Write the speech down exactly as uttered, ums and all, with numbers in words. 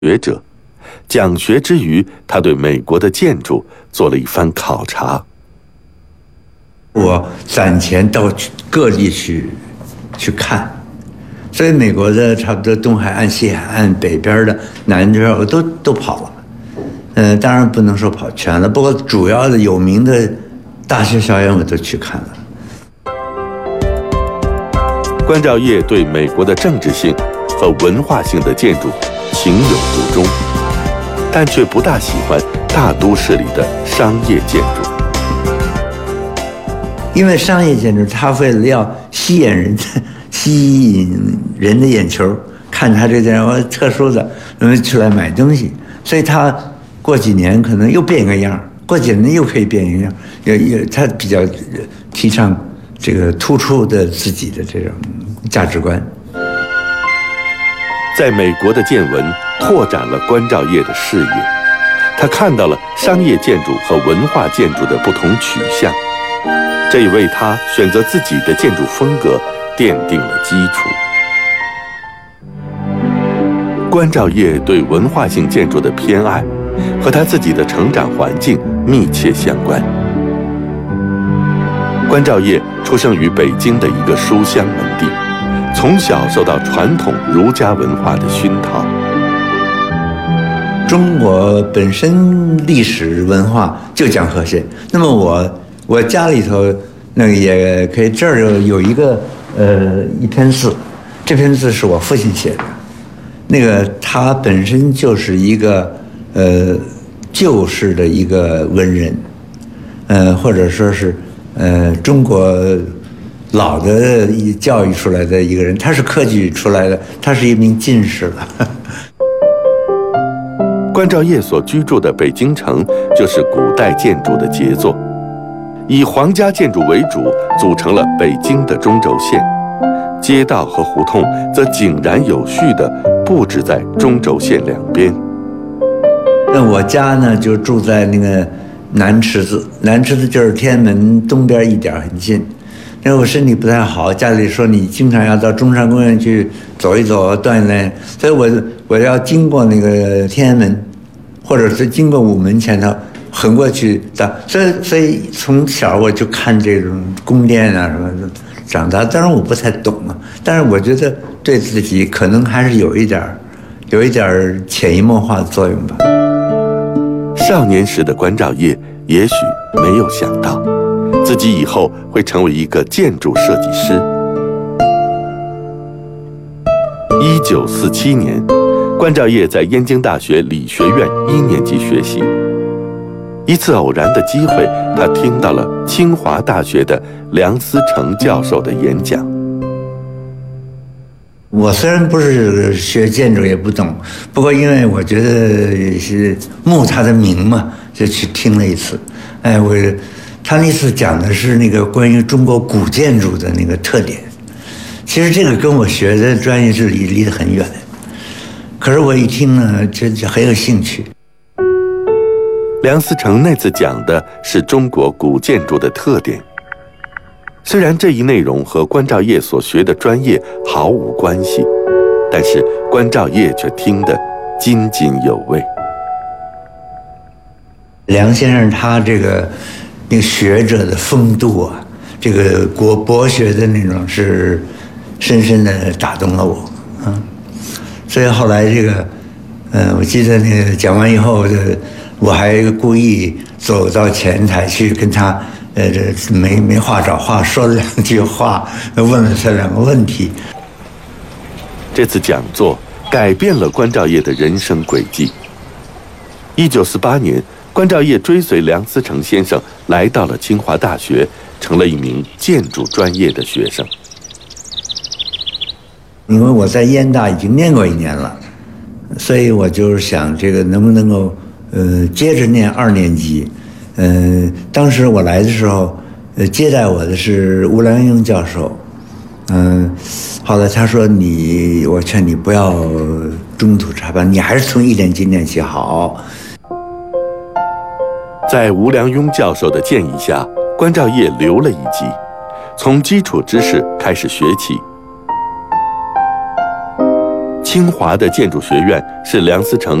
学者。讲学之余，他对美国的建筑做了一番考察。 我攒钱到各地去去看，所以美国的差不多东海岸、西海岸、北边的、南边我都都跑了。呃，当然不能说跑全了，不过主要的有名的大学校园我都去看了。 关兆业对美国的政治性和文化性的建筑情有独钟，但却不大喜欢大都市里的商业建筑。 因为商业建筑它为了要吸引人吸引人的眼球，看它这点我特殊的，人们出来买东西，所以它过几年可能又变个样，过几年又可以变一个样，也也它比较提倡这个突出的自己的这种价值观。 在美国的见闻拓展了关兆业的视野，他看到了商业建筑和文化建筑的不同取向，这也为他选择自己的建筑风格奠定了基础。关兆业对文化性建筑的偏爱和他自己的成长环境密切相关。关兆业出生于北京的一个书香门第，从小受到传统儒家文化的熏陶。 中国本身历史文化就讲和谐，那么我我家里头那个也可以，这儿有有一个呃一篇字，这篇字是我父亲写的，那个他本身就是一个呃旧式的一个文人，呃或者说是呃中国老的教育出来的一个人，他是科举出来的，他是一名进士了。 关兆业所居住的北京城就是古代建筑的杰作，以皇家建筑为主，组成了北京的中轴线，街道和胡同则井然有序地布置在中轴线两边。 那我家呢就住在那个南池子，南池子就是天安门东边一点很近。因为我身体不太好，家里说你经常要到中山公园去走一走锻炼，所以我我要经过那个天安门，或者是经过午门前头横过去的，所以所以从小我就看这种宫殿啊什么的长大。当然我不太懂啊，但是我觉得对自己可能还是有一点有一点潜移默化的作用吧。 少年时的关兆业也许没有想到自己以后会成为一个建筑设计师。一九四七年，关兆业在燕京大学理学院一年级学习。一次偶然的机会，他听到了清华大学的梁思成教授的演讲。 我虽然不是学建筑，也不懂，不过因为我觉得是慕他的名嘛，就去听了一次。哎，我他那次讲的是那个关于中国古建筑的那个特点。其实这个跟我学的专业是离离得很远，可是我一听呢，就就很有兴趣。 梁思成那次讲的是中国古建筑的特点，虽然这一内容和关兆业所学的专业毫无关系，但是关兆业却听得津津有味。 梁先生他这个那个学者的风度啊，这个国博学的那种是深深的打动了我啊，所以后来这个，呃，我记得那个讲完以后，我还故意走到前台去跟他，呃，这没没话找话，说了两句话，问了他两个问题。 这次讲座改变了关兆业的人生轨迹。一九四八年，关兆业追随梁思成先生来到了清华大学，成了一名建筑专业的学生。 因为我在燕大已经念过一年了，所以我就是想这个能不能够呃接着念二年级。呃，当时我来的时候，呃接待我的是吴良英教授。嗯、呃，后来他说你，我劝你不要中途插班，你还是从一年级念起好。 在吴良镛教授的建议下，关兆业留了一级，从基础知识开始学起。 清华的建筑学院是梁思成